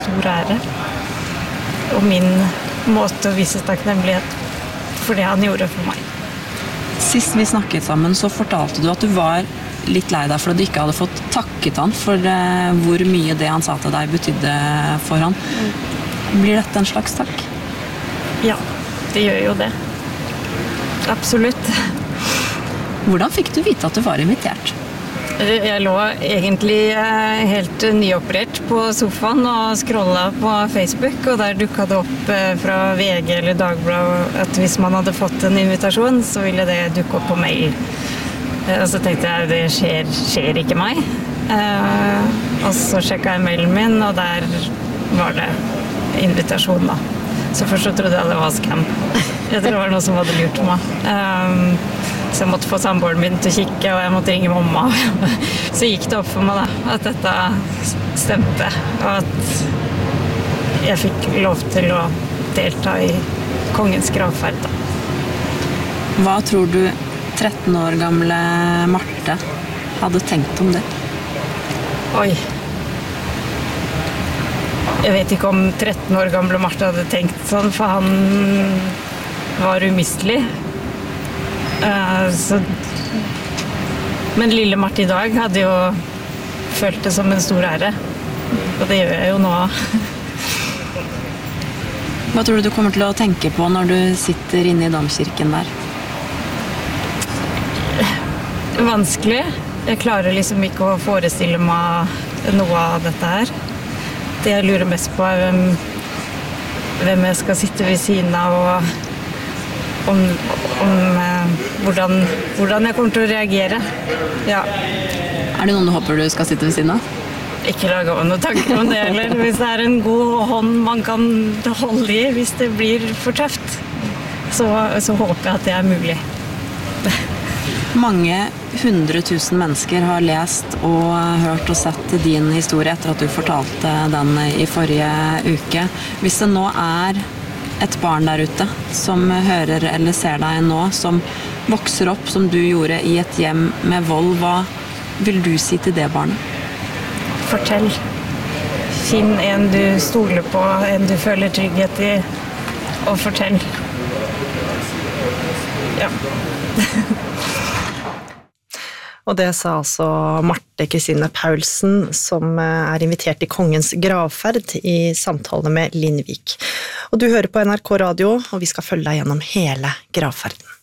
stor ære. Og min måte å vise takknemlighet for det han gjorde for meg. Sist vi snakket sammen, så fortalte du at du var litt lei deg for at du ikke hadde fått takket han for hvor mye det han sa til deg betydde for han. Blir dette en slags takk? Ja, det gjør jo det. Absolutt. Hvordan fikk du vite at du var invitert? Jeg lå egentlig helt nyoperert på sofaen og scrollet på Facebook, og der dukket det opp fra VG eller Dagbladet at hvis man hadde fått en invitasjon, så ville det dukke opp på mail. Og så tenkte jeg, det skjer ikke meg. Og så sjekket jeg mailen min, og der var det invitasjon da. Så først så trodde jeg det var scam. Jeg tror det var noe som hadde lurt meg. Så jeg måtte få samboeren min til å kikke, og jeg måtte ringe mamma. Så gikk det opp for meg da, at dette stemte, og at jeg fikk lov til å delta i kongens gravferd da. Hva tror du 13 år gamle Marte hadde tenkt om det? Oi. Jeg vet ikke om 13 år gamle Marte hadde tenkt sånn, for han var umistelig. Men lille Marte i dag hadde jo følt det som en stor ære. Og det gjør jeg jo nå. Hva tror du kommer til å tenke på når du sitter inne i domkirken der? Vanskelig. Jeg klarer liksom ikke å forestille meg noe av dette her. Det jeg lurer mest på er hvem jeg skal sitte ved siden av, og hvordan jeg kommer til å reagere. Ja. Er det noen du håper du skal sitte ved siden av? Ikke lage noen tanker om det heller. Hvis det er en god hånd man kan holde i, hvis det blir for tøft, så håper jeg at det er mulig. Mange 100 000 mennesker har lest og hørt og sett din historie etter at du fortalte den i forrige uke. Hvis det nå er et barn der ute som hører eller ser deg nå, som vokser opp som du gjorde i et hjem med vold, hva vil du si til det barnet? Fortell. Finn en du stoler på, en du føler trygghet i, og fortell. Ja. Og det sa altså Marte Kristine Paulsen, som er invitert i kongens gravferd i samtale med Linn Vik. Og du hører på NRK Radio, og vi skal følge deg gjennom hele gravferden.